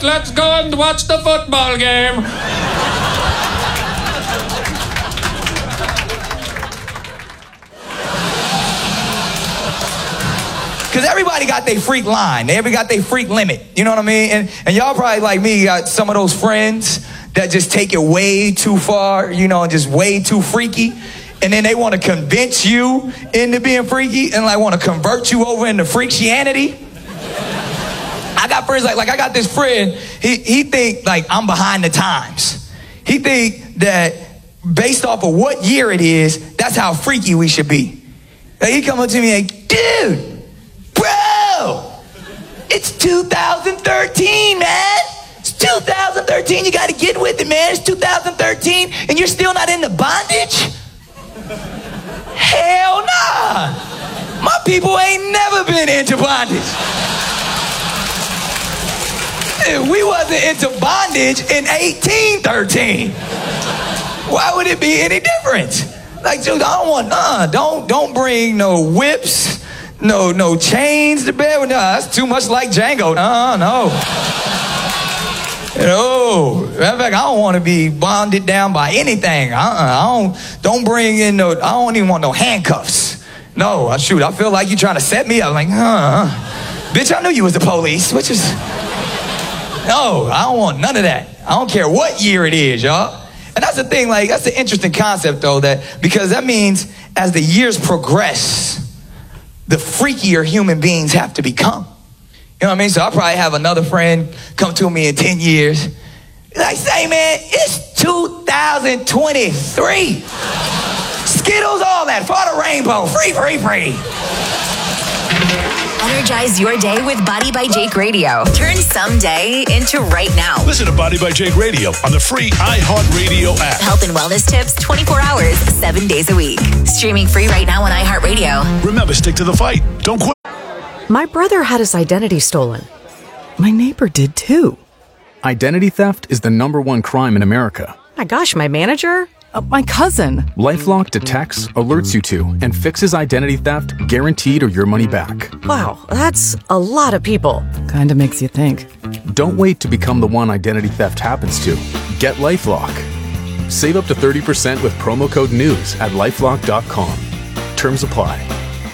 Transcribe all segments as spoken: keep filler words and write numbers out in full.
Let's go and watch the football game. Because everybody got their freak line. Everybody got their freak limit. You know what I mean? And, and y'all probably, like me, got some of those friends that just take it way too far, you know, just way too freaky. And then they want to convince you into being freaky and, like, want to convert you over into freakianity. I got friends, like, like I got this friend, he, he think, like, I'm behind the times. He think that based off of what year it is, that's how freaky we should be. Like, he come up to me like, dude, bro, it's two thousand thirteen, man. It's two thousand thirteen. You got to get with it, man. It's two thousand thirteen, and you're still not into bondage? Hell nah. My people ain't never been into bondage. We wasn't into bondage in eighteen thirteen. Why would it be any different? Like, dude, I don't want, uh, don't, don't bring no whips. No, no chains to bed with. No, that's too much like Django. No, no. No. In fact, I don't want to be bonded down by anything. Uh-uh. I don't, don't bring in no, I don't even want no handcuffs. No, I shoot, I feel like you're trying to set me up. I'm like, huh. Bitch, I knew you was the police. Which is, no, I don't want none of that. I don't care what year it is, y'all. And that's the thing, like, that's the interesting concept, though, that because that means as the years progress, the freakier human beings have to become. You know what I mean? So I'll probably have another friend come to me in ten years. Like, say, man, it's two thousand twenty-three. Skittles, all that, for the rainbow, free, free, free. Energize your day with Body by Jake Radio. Turn someday into right now. Listen to Body by Jake Radio on the free iHeartRadio app. Health and wellness tips twenty-four hours, seven days a week. Streaming free right now on iHeartRadio. Remember, stick to the fight. Don't quit. My brother had his identity stolen. My neighbor did too. Identity theft is the number one crime in America. My gosh, my manager? Uh, my cousin. LifeLock detects, alerts you to, and fixes identity theft guaranteed or your money back. Wow, that's a lot of people. Kinda makes you think. Don't wait to become the one identity theft happens to. Get LifeLock. Save up to thirty percent with promo code NEWS at lifelock dot com. Terms apply.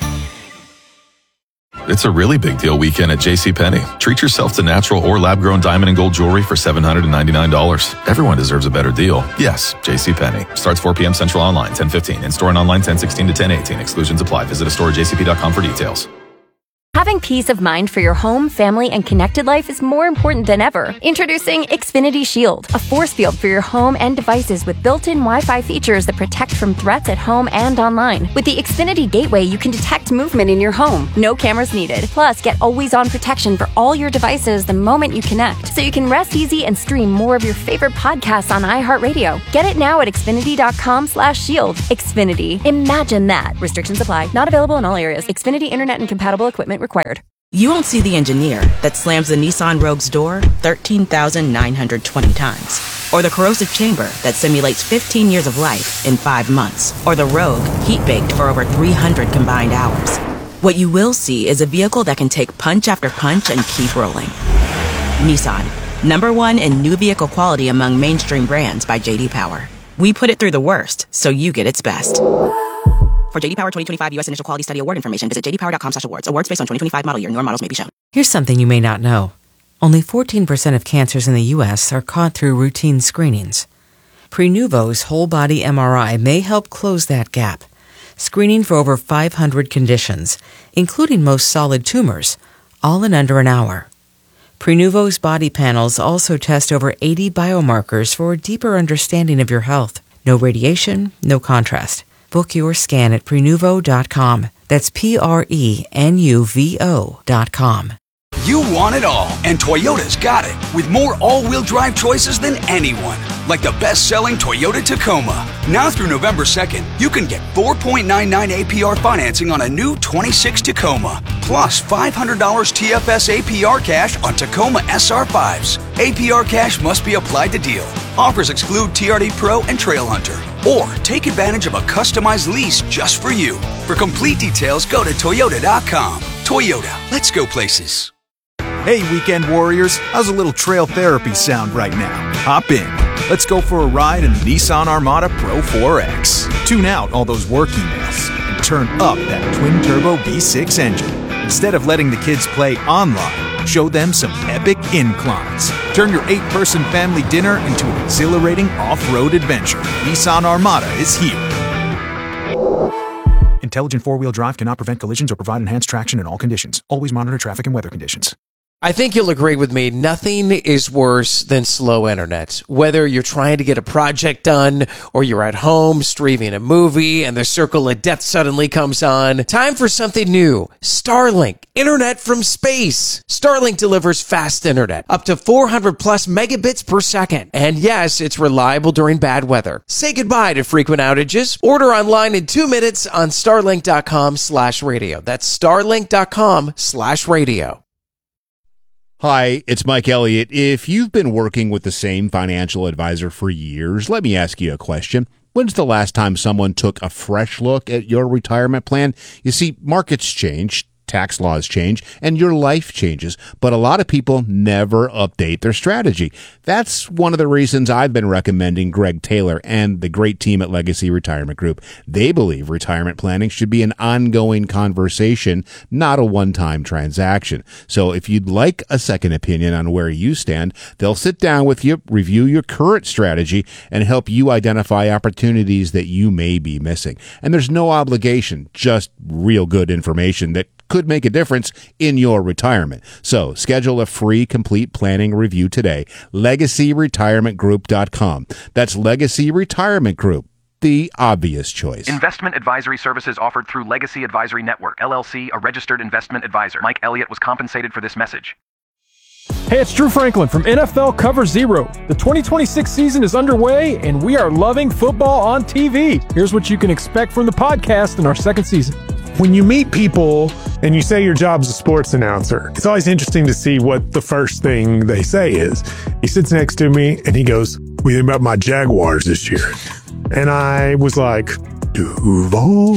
It's a really big deal weekend at JCPenney. Treat yourself to natural or lab-grown diamond and gold jewelry for seven hundred ninety-nine dollars. Everyone deserves a better deal. Yes, JCPenney. Starts four p.m. Central online, ten fifteen. In-store and online, ten sixteen to ten eighteen. Exclusions apply. Visit a store at j c p dot com for details. Having peace of mind for your home, family, and connected life is more important than ever. Introducing Xfinity Shield, a force field for your home and devices with built-in Wi-Fi features that protect from threats at home and online. With the Xfinity Gateway, you can detect movement in your home. No cameras needed. Plus, get always-on protection for all your devices the moment you connect, so you can rest easy and stream more of your favorite podcasts on iHeartRadio. Get it now at xfinity dot com slash shield. Xfinity. Imagine that. Restrictions apply. Not available in all areas. Xfinity Internet and compatible equipment required. You won't see the engineer that slams the Nissan Rogue's door thirteen thousand nine hundred twenty times. Or the corrosive chamber that simulates fifteen years of life in five months. Or the Rogue heat-baked for over three hundred combined hours. What you will see is a vehicle that can take punch after punch and keep rolling. Nissan, number one in new vehicle quality among mainstream brands by J D Power. We put it through the worst, so you get its best. For J D Power twenty twenty-five U S Initial Quality Study Award information, visit j d power dot com slash awards. Awards based on twenty twenty-five model year. Newer models may be shown. Here's something you may not know. Only fourteen percent of cancers in the U S are caught through routine screenings. Prenuvo's whole body M R I may help close that gap, screening for over five hundred conditions, including most solid tumors, all in under an hour. Prenuvo's body panels also test over eighty biomarkers for a deeper understanding of your health. No radiation, no contrast. Book your scan at prenuvo dot com. That's P R E N U V O dot com. You want it all, and Toyota's got it, with more all-wheel drive choices than anyone. Like the best-selling Toyota Tacoma. Now through November second, you can get four point nine nine A P R financing on a new twenty-six Tacoma, plus five hundred dollars T F S A P R cash on Tacoma S R fives. A P R cash must be applied to deal. Offers exclude T R D Pro and Trail Hunter. Or take advantage of a customized lease just for you. For complete details, go to toyota dot com. Toyota, let's go places. Hey, weekend warriors, how's a little trail therapy sound right now? Hop in. Let's go for a ride in the Nissan Armada Pro four X. Tune out all those work emails and turn up that twin-turbo V six engine. Instead of letting the kids play online, show them some epic inclines. Turn your eight-person family dinner into an exhilarating off-road adventure. Nissan Armada is here. Intelligent four-wheel drive cannot prevent collisions or provide enhanced traction in all conditions. Always monitor traffic and weather conditions. I think you'll agree with me. Nothing is worse than slow internet. Whether you're trying to get a project done or you're at home streaming a movie and the circle of death suddenly comes on. Time for something new. Starlink. Internet from space. Starlink delivers fast internet. Up to four hundred plus megabits per second. And yes, it's reliable during bad weather. Say goodbye to frequent outages. Order online in two minutes on starlink.com slash radio. That's starlink.com slash radio. Hi, it's Mike Elliott. If you've been working with the same financial advisor for years, let me ask you a question. When's the last time someone took a fresh look at your retirement plan? You see, markets change, tax laws change, and your life changes, but a lot of people never update their strategy. That's one of the reasons I've been recommending Greg Taylor and the great team at Legacy Retirement Group. They believe retirement planning should be an ongoing conversation, not a one-time transaction. So if you'd like a second opinion on where you stand, they'll sit down with you, review your current strategy, and help you identify opportunities that you may be missing. And there's no obligation, just real good information that could make a difference in your retirement. So schedule a free complete planning review today. legacy retirement group dot com. That's Legacy Retirement Group, the obvious choice. Investment advisory services offered through Legacy Advisory Network, L L C, a registered investment advisor. Mike Elliott was compensated for this message. Hey, it's Drew Franklin from N F L Cover Zero. The twenty twenty-six season is underway, and we are loving football on T V. Here's what you can expect from the podcast in our second season. When you meet people and you say your job's a sports announcer, it's always interesting to see what the first thing they say is. He sits next to me and he goes, "What do you think about my Jaguars this year?" And I was like, Duval.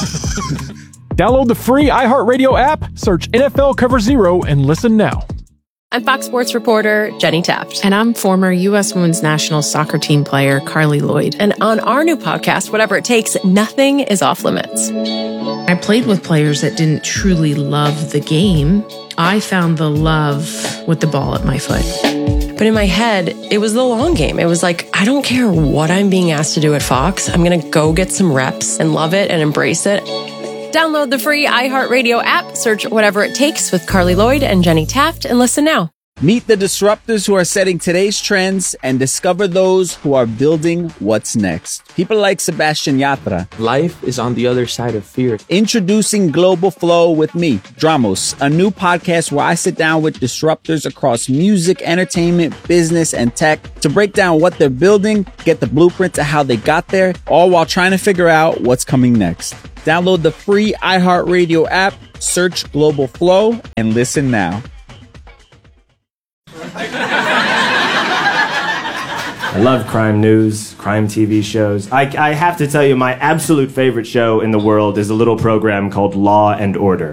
Download the free iHeartRadio app, search N F L Cover Zero, and listen now. I'm Fox Sports reporter Jenny Taft. And I'm former U S Women's National Soccer Team player Carly Lloyd. And on our new podcast, Whatever It Takes, nothing is off limits. I played with players that didn't truly love the game. I found the love with the ball at my foot. But in my head, it was the long game. It was like, I don't care what I'm being asked to do at Fox. I'm going to go get some reps and love it and embrace it. Download the free iHeartRadio app, search Whatever It Takes with Carly Lloyd and Jenny Taft, and listen now. Meet the disruptors who are setting today's trends and discover those who are building what's next. People like Sebastian Yatra. Life is on the other side of fear. Introducing Global Flow with me, Dramos, a new podcast where I sit down with disruptors across music, entertainment, business, and tech to break down what they're building, get the blueprint to how they got there, all while trying to figure out what's coming next. Download the free iHeartRadio app, search Global Flow, and listen now. I love crime news, crime T V shows. I, I have to tell you, my absolute favorite show in the world is a little program called Law and Order.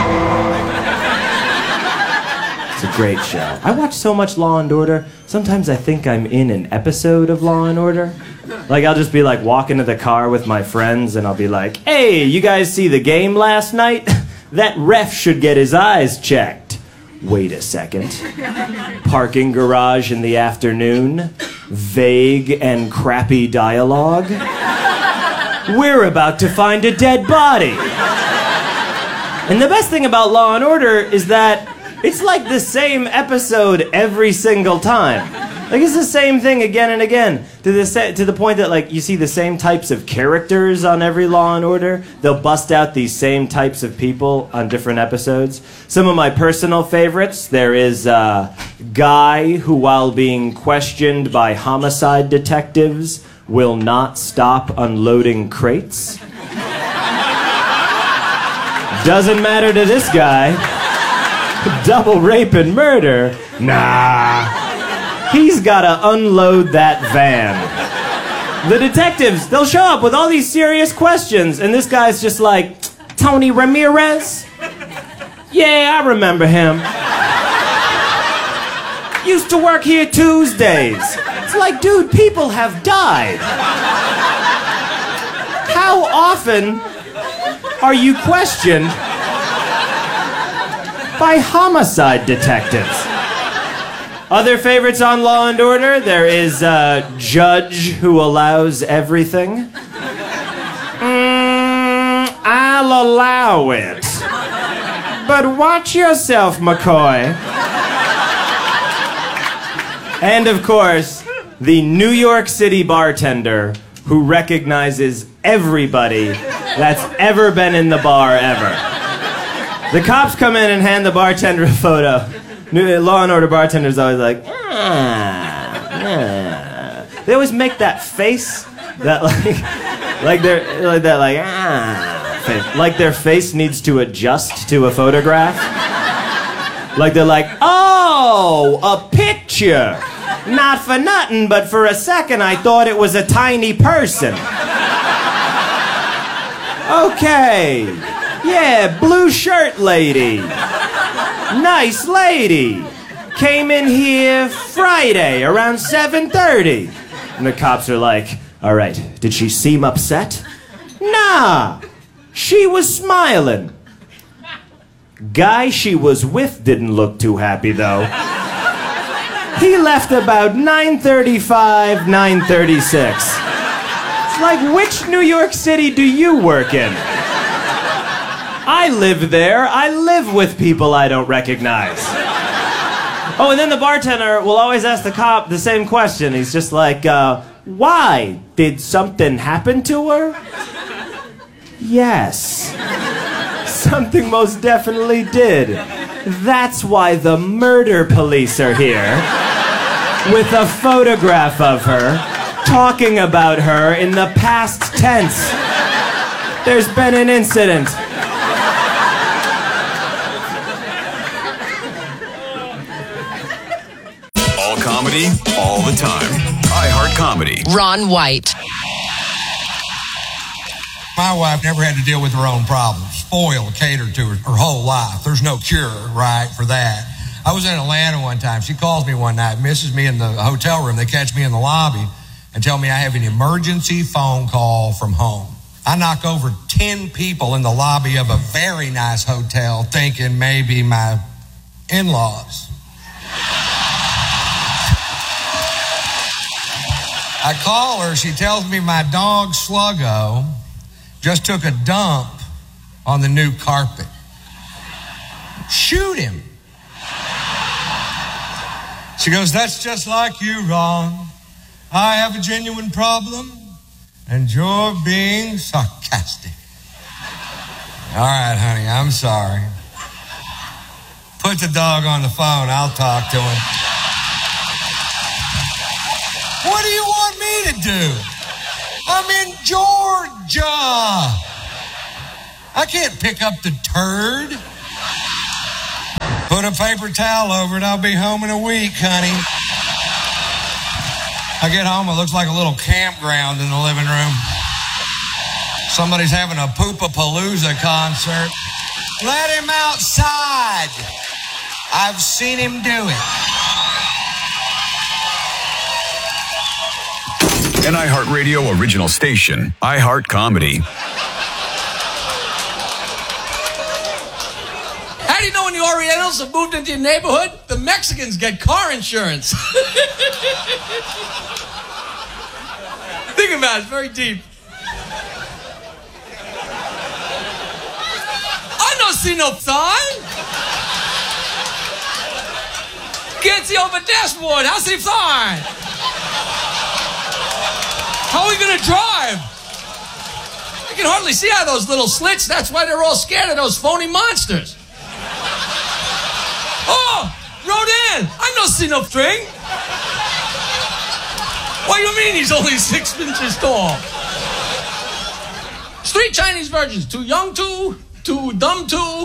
It's a great show. I watch so much Law and Order, sometimes I think I'm in an episode of Law and Order. Like, I'll just be like walking to the car with my friends and I'll be like, "Hey, you guys see the game last night? That ref should get his eyes checked." Wait a second. Parking garage in the afternoon. Vague and crappy dialogue. We're about to find a dead body. And the best thing about Law and Order is that it's like the same episode every single time. Like, it's the same thing again and again, to the se- to the point that, like, you see the same types of characters on every Law and Order. They'll bust out these same types of people on different episodes. Some of my personal favorites, there is a guy who, while being questioned by homicide detectives, will not stop unloading crates. Doesn't matter to this guy. Double rape and murder? Nah. He's gotta unload that van. The detectives, they'll show up with all these serious questions, and this guy's just like, "Tony Ramirez? Yeah, I remember him. Used to work here Tuesdays. It's like, dude, people have died. How often are you questioned by homicide detectives? Other favorites on Law and Order, there is a judge who allows everything. Mm, I'll allow it. But watch yourself, McCoy. And of course, the New York City bartender who recognizes everybody that's ever been in the bar ever. The cops come in and hand the bartender a photo. Law and Order bartender's always like, ah, ah. They always make that face, that like, like they're like that like ah, face. Like their face needs to adjust to a photograph. Like they're like, oh, a picture. Not for nothing, but for a second I thought it was a tiny person. Okay. Yeah, blue shirt lady. Nice lady. Came in here Friday around seven thirty. And the cops are like, all right, did she seem upset? Nah. She was smiling. Guy she was with didn't look too happy, though. He left about nine thirty-five, nine thirty-six. It's like, which New York City do you work in? I live there. I live with people I don't recognize. Oh, and then the bartender will always ask the cop the same question. He's just like, uh, why? Did something happen to her? Yes. Something most definitely did. That's why the murder police are here. With a photograph of her, talking about her in the past tense. There's been an incident. All comedy, all the time. iHeart Comedy. Ron White. My wife never had to deal with her own problems. Spoiled, catered to her her whole life. There's no cure, right, for that. I was in Atlanta one time. She calls me one night, misses me in the hotel room. They catch me in the lobby and tell me I have an emergency phone call from home. I knock over ten people in the lobby of a very nice hotel thinking maybe my in-laws. I call her. She tells me my dog, Sluggo, just took a dump on the new carpet. Shoot him. She goes, that's just like you, Ron. I have a genuine problem, and you're being sarcastic. All right, honey, I'm sorry. Put the dog on the phone. I'll talk to him. What do you want me to do? I'm in Georgia. I can't pick up the turd. Put a paper towel over it. I'll be home in a week, honey. I get home, it looks like a little campground in the living room. Somebody's having a Poopapalooza concert. Let him outside. I've seen him do it. An iHeartRadio original station, iHeart Comedy. How do you know when the Orientals have moved into your neighborhood? The Mexicans get car insurance. Think about it, it's very deep. I don't see no sign. Can't see over dashboard. I see sign. How are we gonna drive? You can hardly see out of those little slits. That's why they're all scared of those phony monsters. Oh, Rodin, I don't see no string. What do you mean he's only six inches tall? Street Chinese virgins, too young to, too dumb to,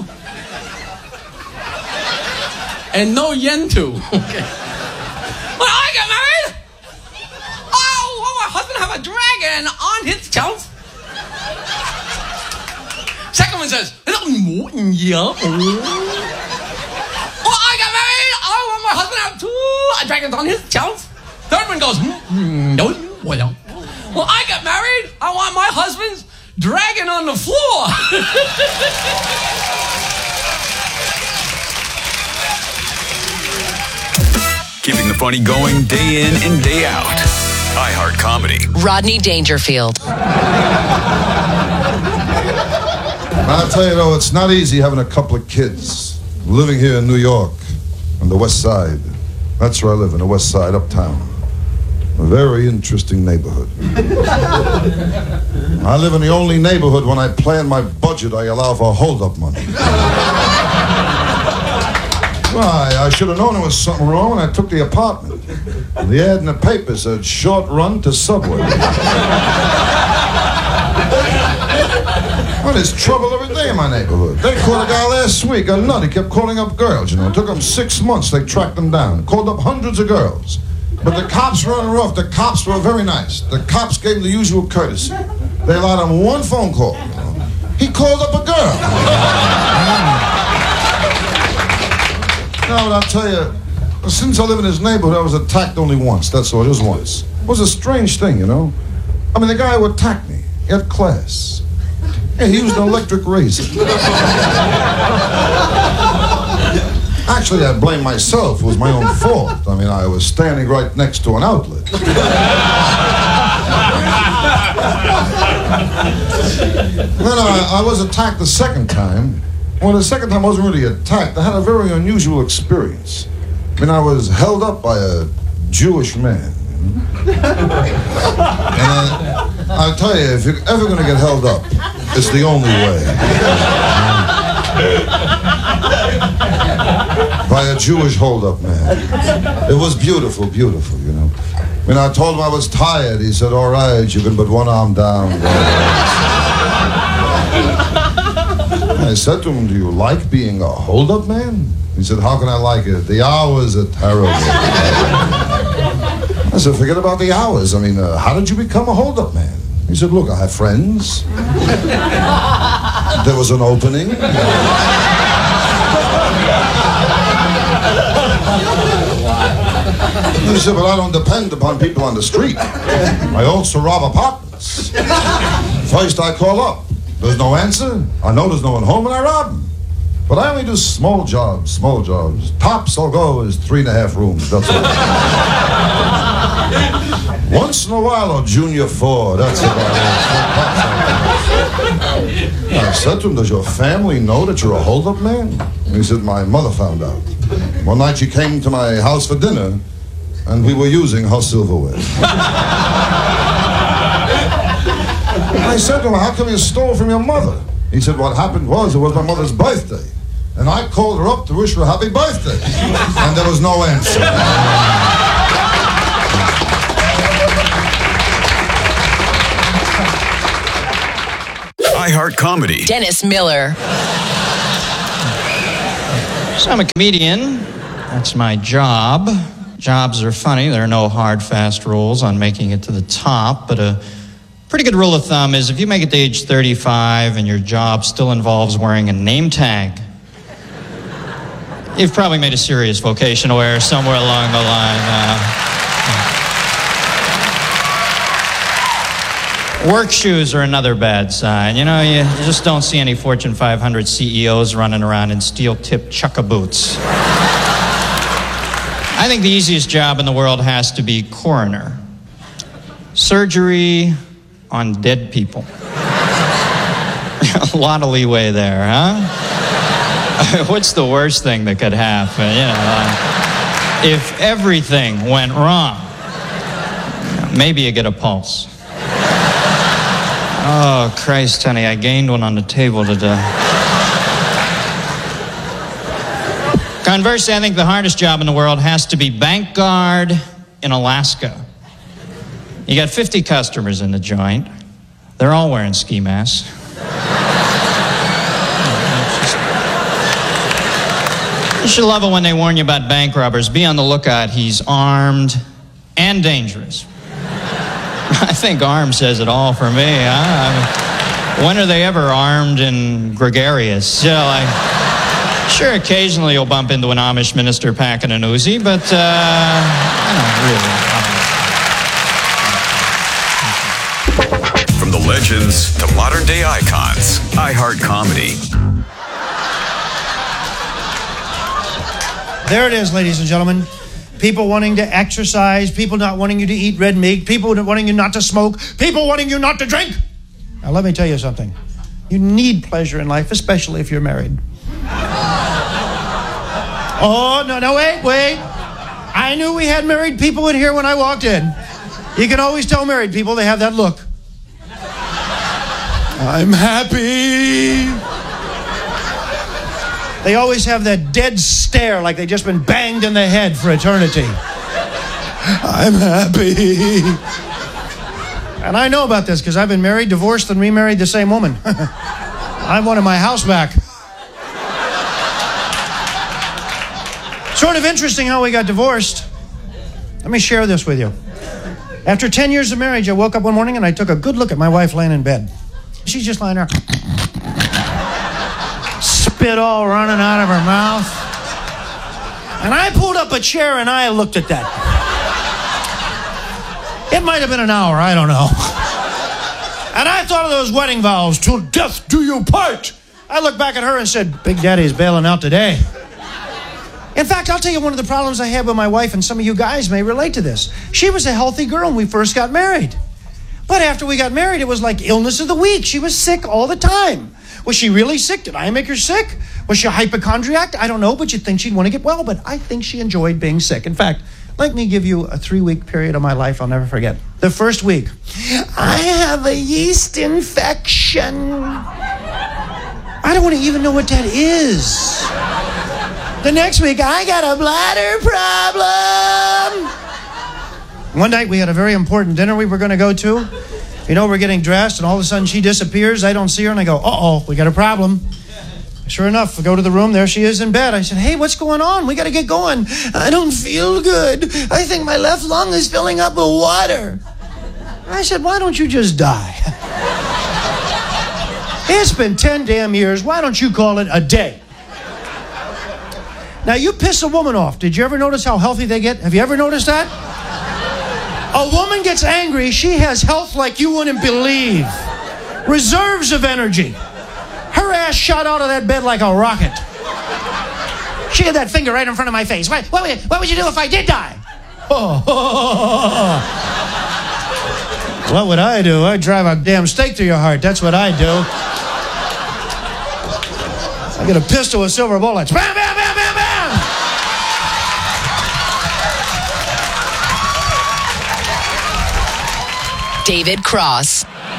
and no yen to. Okay. When I get married, oh, will my husband have a dragon on his couch? Second one says, oh, I got married, I want my husband to have two dragons on his shelf. Third one goes, mm, no, well. Well, I get married. I want my husband's dragon on the floor. Keeping the funny going day in and day out. iHeart Comedy. Rodney Dangerfield. I'll tell you, though, it's not easy having a couple of kids living here in New York on the west side. That's where I live, in the west side, uptown. A very interesting neighborhood. I live in the only neighborhood when I plan my budget, I allow for hold-up money. Why, I should have known there was something wrong when I took the apartment. The ad in the paper said, short run to Subway. Well, there's trouble every day in my neighborhood. They caught a guy last week, a nut. He kept calling up girls, you know. It took them six months. They tracked him down. Called up hundreds of girls. But the cops were rough. The cops were very nice. The cops gave him the usual courtesy. They allowed him one phone call. You know. He called up a girl. Now, I'll tell you, since I live in this neighborhood, I was attacked only once. That's all, just once. It was a strange thing, you know. I mean, the guy who attacked me, he had class. Yeah, he used an electric razor. Actually, I blame myself. It was my own fault. I mean, I was standing right next to an outlet. Then I, I was attacked the second time. Well, the second time I wasn't really attacked. I had a very unusual experience. I mean, I was held up by a Jewish man. And I, I'll tell you, if you're ever going to get held up, it's the only way. By a Jewish hold-up man. It was beautiful, beautiful, you know. When I told him I was tired, he said, all right, you can put one arm down. I said to him, do you like being a hold-up man? He said, how can I like it? The hours are terrible. I said, forget about the hours. I mean, uh, how did you become a hold-up man? He said, look, I have friends. There was an opening. He said, but I don't depend upon people on the street. I also rob apartments. First I call up. There's no answer. I know there's no one home, and I rob them. But I only do small jobs, small jobs. Tops I'll go is three and a half rooms. That's all. Once in a while, I'll junior four. That's about it. I said to him, does your family know that you're a hold-up man? And he said, my mother found out. One night she came to my house for dinner, and we were using her silverware. I said to him, how come you stole from your mother? He said, what happened was, it was my mother's birthday. And I called her up to wish her a happy birthday. And there was no answer. iHeart Comedy. Dennis Miller. So I'm a comedian. That's my job. Jobs are funny. There are no hard, fast rules on making it to the top, but a pretty good rule of thumb is if you make it to age thirty-five and your job still involves wearing a name tag, you've probably made a serious vocational error somewhere along the line. Uh, work shoes are another bad sign. You know, you just don't see any Fortune five hundred C E Os running around in steel-tipped chukka boots. I think the easiest job in the world has to be coroner. Surgery on dead people. A lot of leeway there, huh? What's the worst thing that could happen? You know, uh, if everything went wrong, maybe you get a pulse. Oh, Christ, honey, I gained one on the table today. Conversely, I think the hardest job in the world has to be bank guard in Alaska. You got fifty customers in the joint. They're all wearing ski masks. You should love it when they warn you about bank robbers. Be on the lookout. He's armed and dangerous. I think armed says it all for me, huh? I mean, when are they ever armed and gregarious? You know, like, Sure, occasionally you'll bump into an Amish minister packing an Uzi, but, uh, I don't really. From the legends to modern day icons, iHeart Comedy. There it is, ladies and gentlemen. People wanting to exercise, people not wanting you to eat red meat, people wanting you not to smoke, people wanting you not to drink. Now, let me tell you something. You need pleasure in life, especially if you're married. Oh, no, no, wait, wait. I knew we had married people in here when I walked in. You can always tell married people they have that look. I'm happy. They always have that dead stare like they've just been banged in the head for eternity. I'm happy. And I know about this because I've been married, divorced, and remarried the same woman. I wanted my house back. Sort of interesting how we got divorced. Let me share this with you. After ten years of marriage, I woke up one morning and I took a good look at my wife laying in bed. She's just lying there. Spit all running out of her mouth. And I pulled up a chair and I looked at that. It might have been an hour, I don't know. And I thought of those wedding vows, till death do you part. I looked back at her and said, Big Daddy's bailing out today. In fact, I'll tell you one of the problems I had with my wife, and some of you guys may relate to this. She was a healthy girl when we first got married. But after we got married, it was like illness of the week. She was sick all the time. Was she really sick? Did I make her sick? Was she a hypochondriac? I don't know, but you'd think she'd want to get well. But I think she enjoyed being sick. In fact, let me give you a three-week period of my life I'll never forget. The first week, I have a yeast infection. I don't want to even know what that is. The next week, I got a bladder problem. One night, we had a very important dinner we were going to go to. You know, we're getting dressed, and all of a sudden she disappears. I don't see her, and I go, uh-oh, we got a problem. Sure enough, I go to the room. There she is in bed. I said, hey, what's going on? We got to get going. I don't feel good. I think my left lung is filling up with water. I said, why don't you just die? It's been ten damn years. Why don't you call it a day? Now, you piss a woman off. Did you ever notice how healthy they get? Have you ever noticed that? A woman gets angry, she has health like you wouldn't believe. Reserves of energy. Her ass shot out of that bed like a rocket. She had that finger right in front of my face. What, what, would, what would you do if I did die? Oh, oh, oh. What would I do? I'd drive a damn stake through your heart. That's what I'd do. I get a pistol with silver bullets. Bam, bam, bam, bam, bam! David Cross.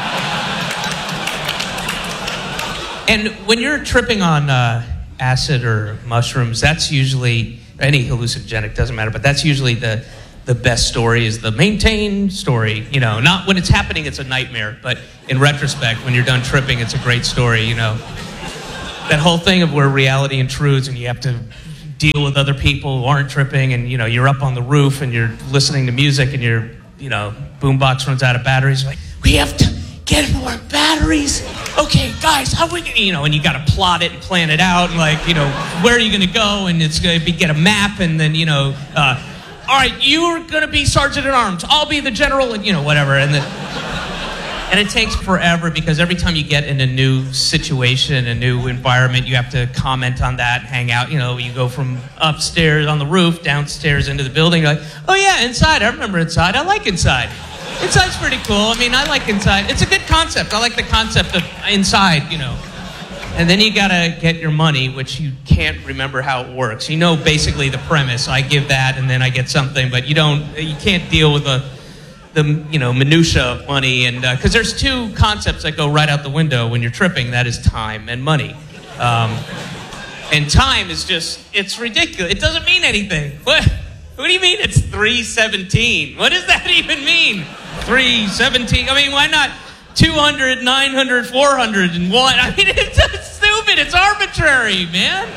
And when you're tripping on uh, acid or mushrooms, that's usually, any hallucinogenic, doesn't matter, but that's usually the, the best story is the maintained story. You know, not when it's happening, it's a nightmare, but in retrospect, when you're done tripping, it's a great story, you know. That whole thing of where reality intrudes and you have to deal with other people who aren't tripping, and, you know, you're up on the roof and you're listening to music and your, you know, boombox runs out of batteries. You're like, we have to get more batteries. Okay, guys, how we gonna, you know, and you got to plot it and plan it out, and like, you know, where are you going to go? And it's going to be get a map, and then, you know, uh, all right, you're going to be sergeant at arms. I'll be the general, and, you know, whatever. And then, and it takes forever because every time you get in a new situation, a new environment, you have to comment on that, hang out. You know, you go from upstairs on the roof, downstairs into the building. You're like, oh yeah, inside. I remember inside. I like inside. Inside's pretty cool. I mean, I like inside. It's a good concept. I like the concept of inside, you know. And then you gotta get your money, which you can't remember how it works. You know basically the premise. I give that and then I get something, but you don't, you can't deal with the, the you know, minutia of money. And because uh, there's two concepts that go right out the window when you're tripping. That is time and money. Um, and time is just, it's ridiculous. It doesn't mean anything. What? What do you mean it's three seventeen? What does that even mean? three seventeen? I mean, why not two hundred, nine hundred, four hundred, and one? I mean, it's just stupid. It's arbitrary, man.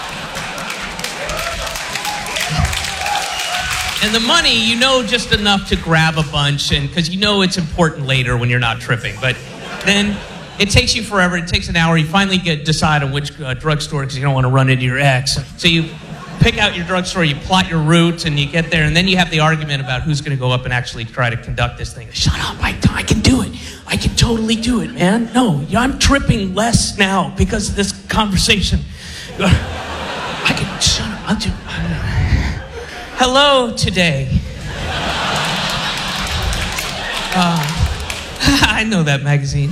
And the money, you know just enough to grab a bunch, and because you know it's important later when you're not tripping. But then it takes you forever. It takes an hour. You finally get decide on which uh, drugstore because you don't want to run into your ex. So you pick out your drugstore, you plot your route, and you get there, and then you have the argument about who's going to go up and actually try to conduct this thing. Shut up, I, I can do it. I can totally do it, man. No, I'm tripping less now because of this conversation. I can, shut up, I'll do Hello today. Uh, I know that magazine.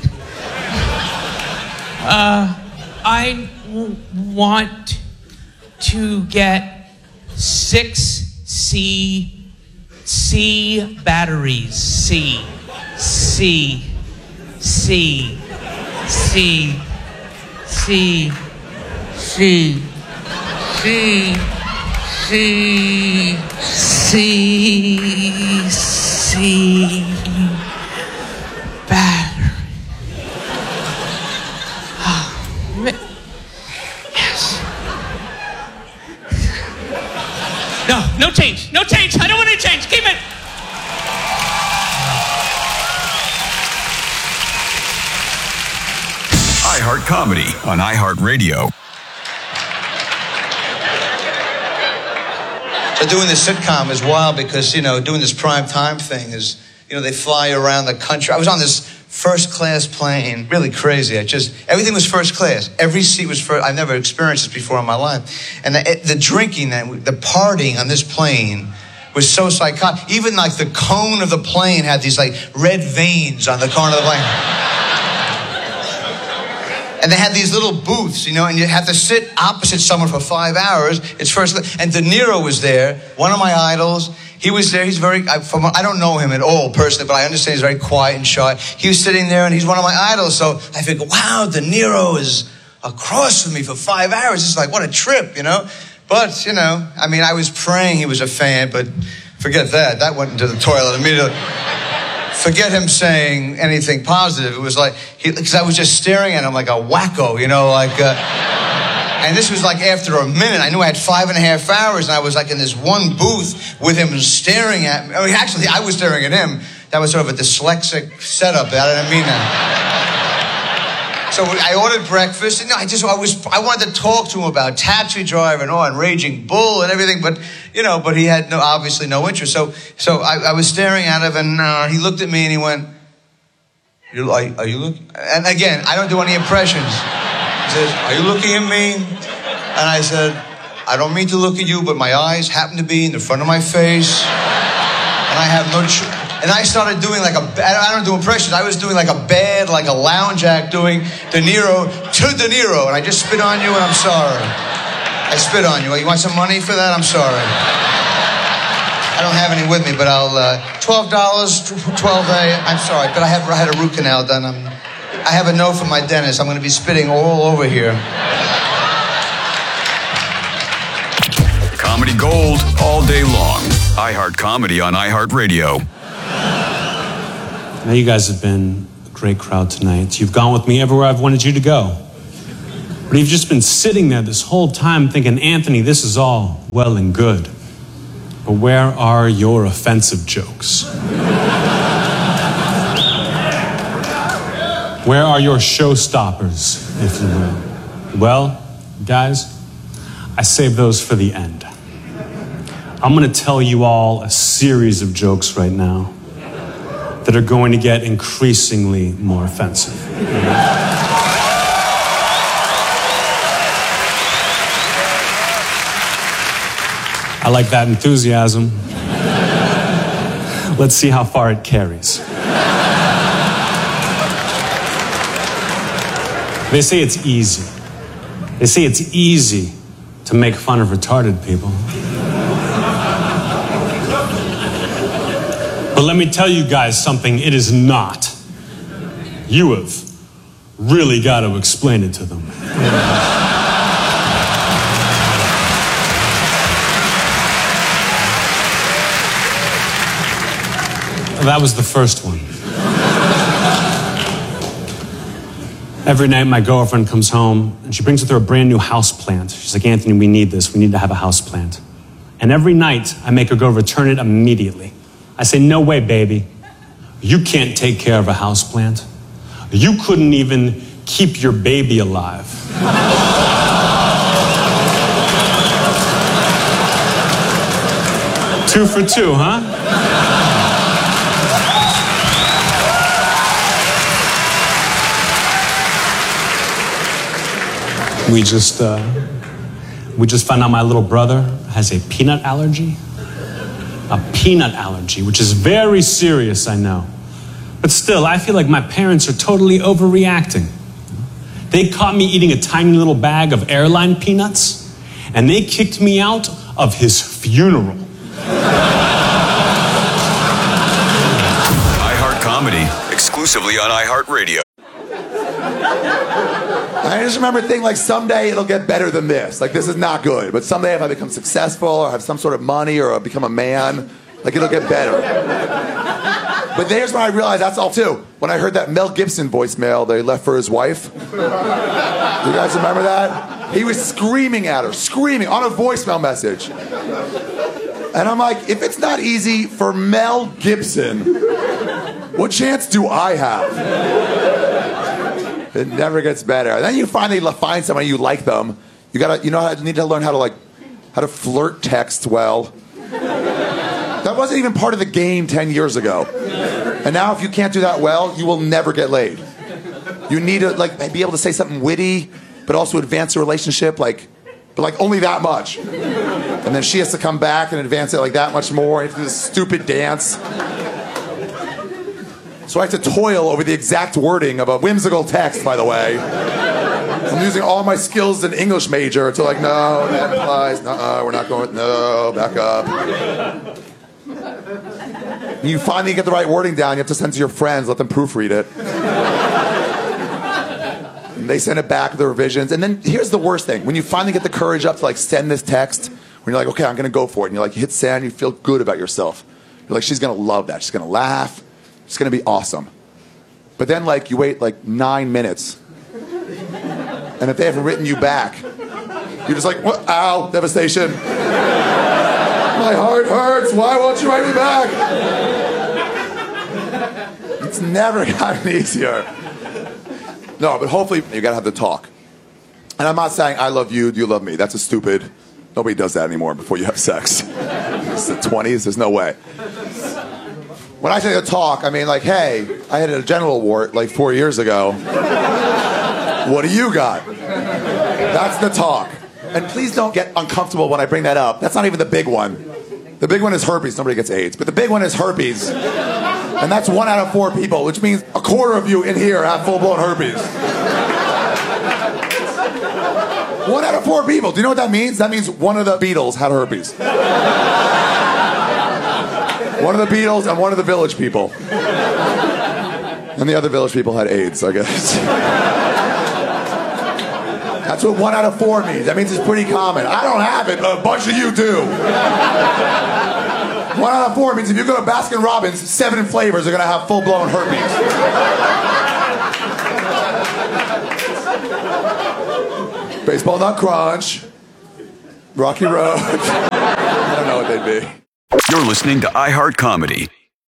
Uh, I w- want to get six C C batteries. C C C C C C C C C C battery. Yes. No, no change. No change. I don't want any change. Keep it. iHeart Comedy on iHeartRadio. So doing this sitcom is wild because, you know, doing this prime time thing is, you know, they fly around the country. I was on this first class plane, really crazy. I just, everything was first class. Every seat was first. I've never experienced this before in my life. And the, the drinking, the partying on this plane was so psychotic. Even like the cone of the plane had these like red veins on the cone of the plane. And they had these little booths, you know, and you had to sit opposite someone for five hours. It's first, and De Niro was there, one of my idols. He was there. He's very, I, from, I don't know him at all personally, but I understand he's very quiet and shy. He was sitting there, and he's one of my idols. So I figured, wow, De Niro is across from me for five hours. It's like, what a trip, you know? But, you know, I mean, I was praying he was a fan, but forget that. That went into the toilet immediately. Forget him saying anything positive. It was like, because I was just staring at him like a wacko, you know, like, uh, and this was like after a minute. I knew I had five and a half hours, and I was like in this one booth with him staring at me. I mean, actually, I was staring at him. That was sort of a dyslexic setup. I didn't mean that. So I ordered breakfast, and I just, I was, I wanted to talk to him about Taxi Driver and, oh, and Raging Bull and everything, but, you know, but he had no, obviously no interest. So, so I, I was staring at him, and uh, he looked at me, and he went, you, are, are you looking? And again, I don't do any impressions. He says, are you looking at me? And I said, I don't mean to look at you, but my eyes happen to be in the front of my face, and I have no choice. And I started doing like a, I don't do impressions, I was doing like a bad, like a lounge act doing De Niro to De Niro. And I just spit on you, and I'm sorry. I spit on you. You want some money for that? I'm sorry. I don't have any with me, but I'll, uh, twelve dollars, twelve A, I'm sorry, but I have I had a root canal done. I'm, I have a note from my dentist. I'm going to be spitting all over here. Comedy gold all day long. iHeart Comedy on iHeartRadio. Now, you guys have been a great crowd tonight. You've gone with me everywhere I've wanted you to go. But you've just been sitting there this whole time thinking, Anthony, this is all well and good. But where are your offensive jokes? Where are your showstoppers, if you will? Well, guys, I saved those for the end. I'm going to tell you all a series of jokes right now that are going to get increasingly more offensive. I like that enthusiasm. Let's see how far it carries. They say it's easy. They say it's easy to make fun of retarded people. But let me tell you guys something, it is not. You have really got to explain it to them. That was the first one. Every night my girlfriend comes home and she brings with her a brand new house plant. She's like, Anthony, we need this. We need to have a house plant. And every night I make her go return it immediately. I say, no way, baby. You can't take care of a houseplant. You couldn't even keep your baby alive. Two for two, huh? We just, uh, we just found out my little brother has a peanut allergy. A peanut allergy, which is very serious, I know. But still, I feel like my parents are totally overreacting. They caught me eating a tiny little bag of airline peanuts, and they kicked me out of his funeral. iHeart Comedy, exclusively on iHeartRadio. I just remember thinking, like, someday it'll get better than this. Like, this is not good. But someday if I become successful or have some sort of money or become a man, like, it'll get better. But there's when I realized that's all, too. When I heard that Mel Gibson voicemail that he left for his wife. Do you guys remember that? He was screaming at her, screaming on a voicemail message. And I'm like, if it's not easy for Mel Gibson, what chance do I have? It never gets better. And then you finally find somebody you like them. You gotta, you know, you need to learn how to like, how to flirt text well. That wasn't even part of the game ten years ago. And now, if you can't do that well, you will never get laid. You need to like be able to say something witty, but also advance the relationship, like, but like only that much. And then she has to come back and advance it like that much more. You have to do this stupid dance. So I have to toil over the exact wording of a whimsical text, by the way. I'm using all my skills as an English major to like, no, that implies, no, we're not going, no, back up. You finally get the right wording down, you have to send it to your friends, let them proofread it. And they send it back with the revisions. And then here's the worst thing. When you finally get the courage up to like send this text, when you're like, okay, I'm going to go for it. And you're like, you hit send, you feel good about yourself. You're like, she's going to love that. She's going to laugh. It's going to be awesome. But then, like, you wait, like, nine minutes. And if they haven't written you back, you're just like, what? Ow, devastation. My heart hurts. Why won't you write me back? It's never gotten easier. No, but hopefully you got to have the talk. And I'm not saying I love you, do you love me? That's a stupid. Nobody does that anymore before you have sex. It's the twenties. There's no way. When I say the talk, I mean like, hey, I had a genital wart like four years ago. What do you got? That's the talk. And please don't get uncomfortable when I bring that up. That's not even the big one. The big one is herpes. Nobody gets AIDS. But the big one is herpes. And that's one out of four people, which means a quarter of you in here have full-blown herpes. One out of four people. Do you know what that means? That means one of the Beatles had herpes. One of the Beatles and one of the Village People. And the other Village People had AIDS, I guess. That's what one out of four means. That means it's pretty common. I don't have it, but a bunch of you do. One out of four means if you go to Baskin Robbins, seven flavors are going to have full-blown herpes. Baseball Nut Crunch. Rocky Road. I don't know what they'd be. You're listening to iHeart Comedy.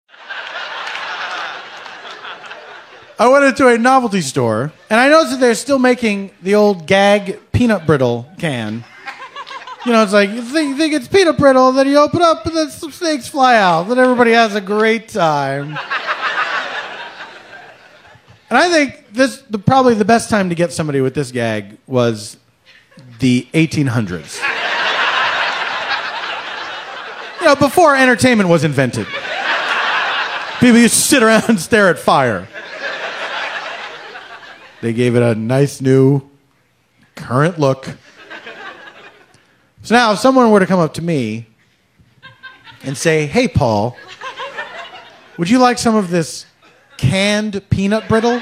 I went into a novelty store, and I noticed that they're still making the old Gag peanut brittle can. You know, it's like, you think, you think it's peanut brittle, then you open up, and then some snakes fly out, then everybody has a great time. And I think this, the, probably the best time to get somebody with this gag was the eighteen hundreds. You know, before entertainment was invented. People used to sit around and stare at fire. They gave it a nice new, current look. So now, if someone were to come up to me and say, hey, Paul, would you like some of this canned peanut brittle?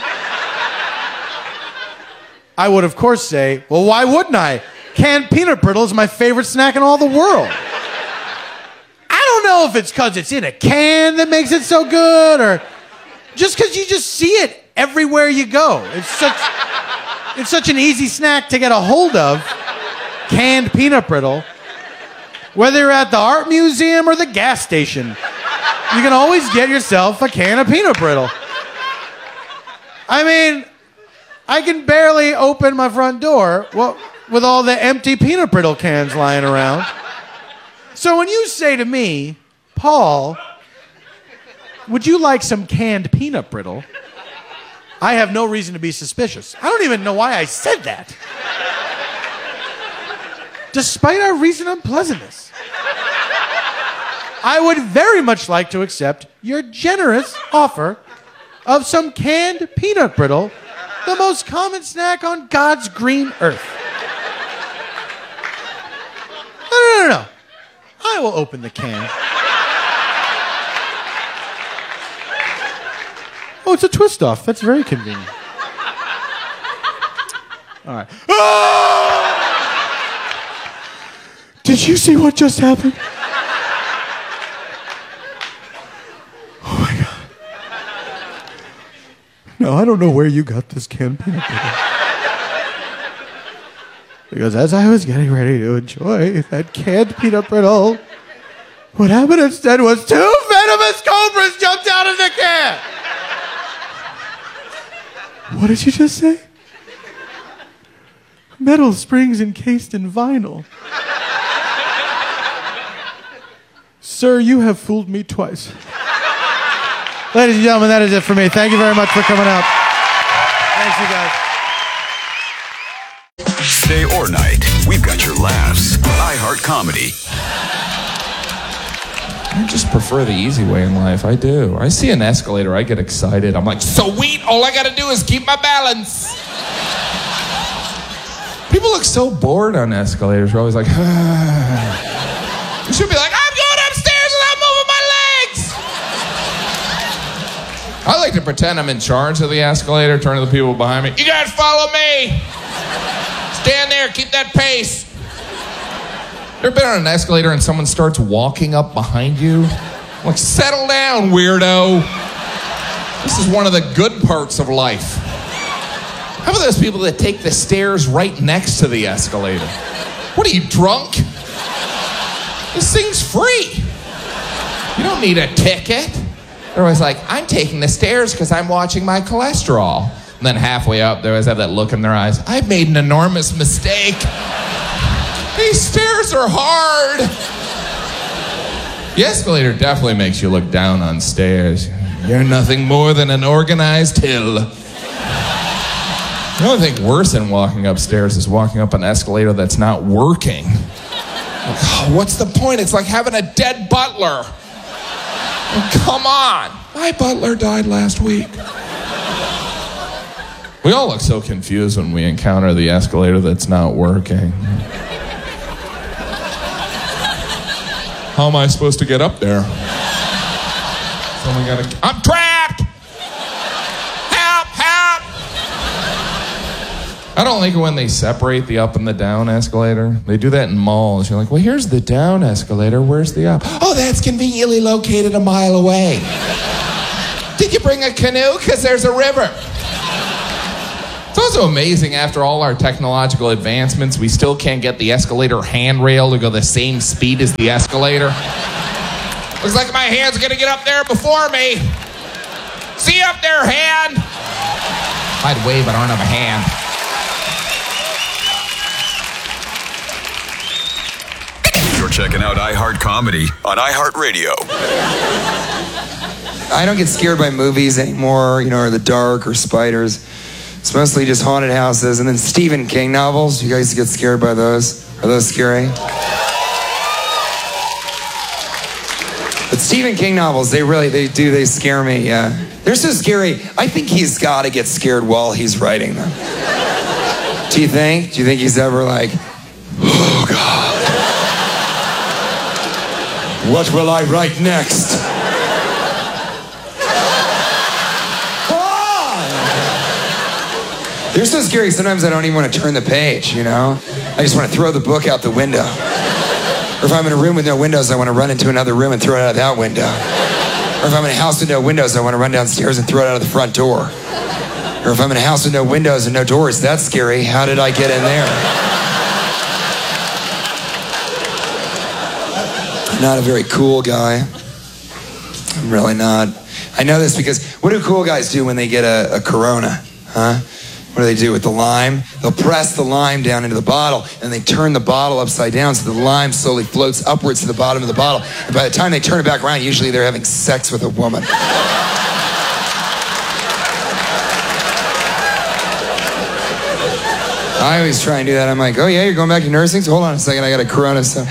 I would, of course, say, well, why wouldn't I? Canned peanut brittle is my favorite snack in all the world. I don't know if it's because it's in a can that makes it so good, or just because you just see it everywhere you go. It's such, it's such an easy snack to get a hold of, canned peanut brittle. Whether you're at the art museum or the gas station, you can always get yourself a can of peanut brittle. I mean, I can barely open my front door well, with all the empty peanut brittle cans lying around. So when you say to me, Paul, would you like some canned peanut brittle? I have no reason to be suspicious. I don't even know why I said that. Despite our recent unpleasantness. I would very much like to accept your generous offer of some canned peanut brittle, the most common snack on God's green earth. No, no, no, no. I will open the can. Oh, it's a twist off. That's very convenient. All right. Ah! Did you see what just happened? Oh my God. No, I don't know where you got this canned peanut butter. Because as I was getting ready to enjoy that canned peanut brittle, what happened instead was two venomous cobras jumped out of the can. What did you just say? Metal springs encased in vinyl. Sir, you have fooled me twice. Ladies and gentlemen, that is it for me. Thank you very much for coming out. Thanks, you guys. Day or night, we've got your laughs. iHeart Comedy. I just prefer the easy way in life. I do. I see an escalator, I get excited. I'm like, sweet, all I gotta do is keep my balance. People look so bored on escalators. We're always like, ah. You should be like, I'm going upstairs without moving my legs. I like to pretend I'm in charge of the escalator, turn to the people behind me. You guys follow me. Stand there, keep that pace. Ever been on an escalator and someone starts walking up behind you? I'm like, settle down, weirdo. This is one of the good parts of life. How about those people that take the stairs right next to the escalator? What are you, drunk? This thing's free. You don't need a ticket. They're always like, I'm taking the stairs because I'm watching my cholesterol. And then halfway up, they always have that look in their eyes. I've made an enormous mistake. These stairs are hard. The escalator definitely makes you look down on stairs. You're nothing more than an organized hill. The only thing worse than walking upstairs is walking up an escalator that's not working. Like, oh, what's the point? It's like having a dead butler. Oh, come on. My butler died last week. We all look so confused when we encounter the escalator that's not working. How am I supposed to get up there? Someone gotta... I'm trapped! Help! Help! I don't like it when they separate the up and the down escalator. They do that in malls. You're like, well, here's the down escalator. Where's the up? Oh, that's conveniently located a mile away. Did you bring a canoe? Because there's a river. It's also amazing, after all our technological advancements, we still can't get the escalator handrail to go the same speed as the escalator. Looks like my hand's gonna get up there before me. See you up there, hand. I'd wave, but I don't have a hand. You're checking out iHeart Comedy on iHeartRadio. I don't get scared by movies anymore, you know, or the dark or spiders. It's mostly just haunted houses. And then Stephen King novels. You guys get scared by those? Are those scary? But Stephen King novels, they really, they do, they scare me, yeah. They're so scary, I think he's got to get scared while he's writing them. Do you think? Do you think he's ever like, oh, God. What will I write next? They're so scary, sometimes I don't even want to turn the page, you know? I just want to throw the book out the window. Or if I'm in a room with no windows, I want to run into another room and throw it out of that window. Or if I'm in a house with no windows, I want to run downstairs and throw it out of the front door. Or if I'm in a house with no windows and no doors, that's scary. How did I get in there? I'm not a very cool guy. I'm really not. I know this because what do cool guys do when they get a, a Corona? Huh? What do they do with the lime? They'll press the lime down into the bottle, and they turn the bottle upside down so the lime slowly floats upwards to the bottom of the bottle. And by the time they turn it back around, usually they're having sex with a woman. I always try and do that. I'm like, oh yeah, you're going back to nursing? So hold on a second, I got a Corona. So.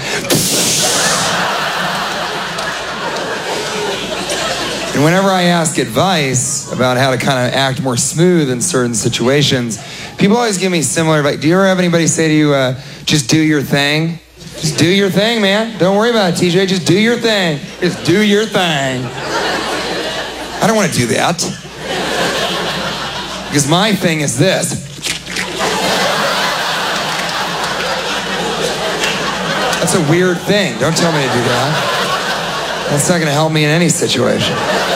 And whenever I ask advice about how to kind of act more smooth in certain situations, people always give me similar advice. Do you ever have anybody say to you, uh, just do your thing? Just do your thing, man. Don't worry about it, T J. Just do your thing. Just do your thing. I don't want to do that. Because my thing is this. That's a weird thing. Don't tell me to do that. That's not going to help me in any situation.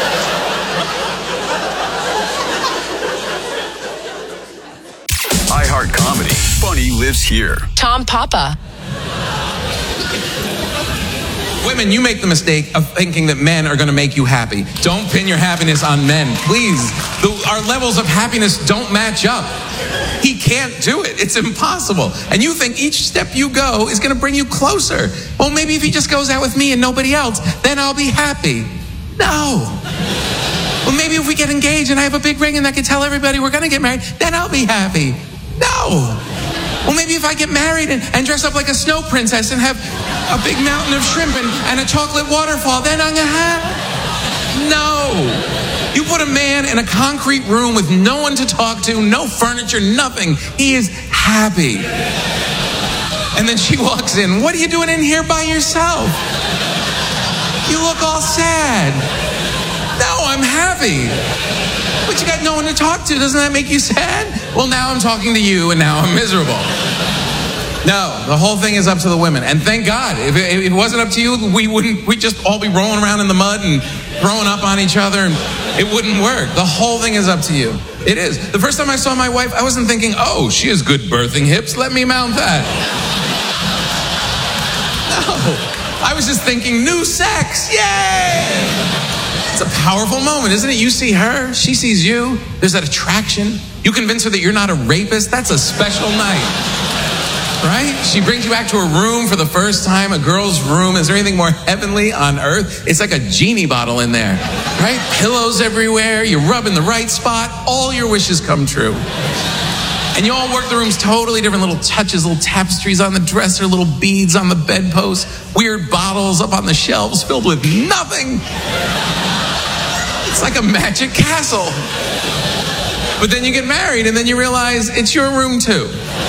iHeart Comedy. Funny lives here. Tom Papa. Women, you make the mistake of thinking that men are going to make you happy. Don't pin your happiness on men. Please. The, our levels of happiness don't match up. He can't do it. It's impossible. And you think each step you go is going to bring you closer. Well, maybe if he just goes out with me and nobody else, then I'll be happy. No. Well, maybe if we get engaged and I have a big ring and I can tell everybody we're going to get married, then I'll be happy. No. Well, maybe if I get married and, and dress up like a snow princess and have a big mountain of shrimp and, and a chocolate waterfall, then I'm going to have... No. You put a man in a concrete room with no one to talk to, no furniture, nothing. He is happy. And then she walks in. What are you doing in here by yourself? You look all sad. No, I'm happy. But you got no one to talk to. Doesn't that make you sad? Well, now I'm talking to you and now I'm miserable. No, the whole thing is up to the women. And thank God, if it, if it wasn't up to you, we wouldn't, we'd just all be rolling around in the mud and throwing up on each other, and it wouldn't work. The whole thing is up to you. It is. The first time I saw my wife, I wasn't thinking, oh, she has good birthing hips, let me mount that. No, I was just thinking, new sex, yay! It's a powerful moment, isn't it? You see her, she sees you, there's that attraction. You convince her that you're not a rapist, that's a special night. Right? She brings you back to her room for the first time, a girl's room. Is there anything more heavenly on earth? It's like a genie bottle in there, right? Pillows everywhere, you rub in the right spot, all your wishes come true. And you all work the rooms totally different, little touches, little tapestries on the dresser, little beads on the bedpost, weird bottles up on the shelves filled with nothing. It's like a magic castle. But then you get married and then you realize it's your room too.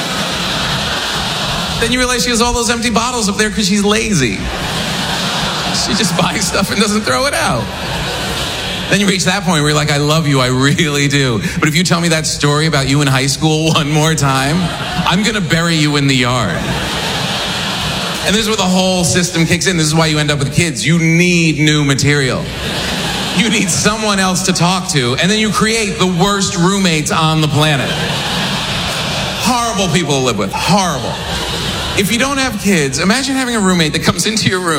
Then you realize she has all those empty bottles up there because she's lazy. She just buys stuff and doesn't throw it out. Then you reach that point where you're like, I love you, I really do. But if you tell me that story about you in high school one more time, I'm going to bury you in the yard. And this is where the whole system kicks in. This is why you end up with kids. You need new material. You need someone else to talk to. And then you create the worst roommates on the planet. Horrible people to live with. Horrible. If you don't have kids, imagine having a roommate that comes into your room